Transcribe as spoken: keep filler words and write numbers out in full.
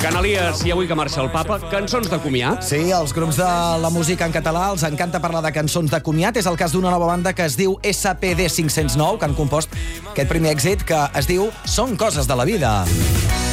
Canalies, i avui que marxa el papa, cançons de comiat. Sí, els grups de la música en català els encanta parlar de cançons de comiat. És el cas d'una nova banda que es diu S P D cinc cents nou, que han compost aquest primer èxit que es diu Són coses de la vida.